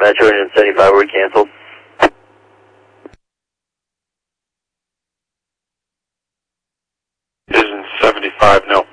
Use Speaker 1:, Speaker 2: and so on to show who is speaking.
Speaker 1: Metro and 75 were canceled.
Speaker 2: Vision 75, no.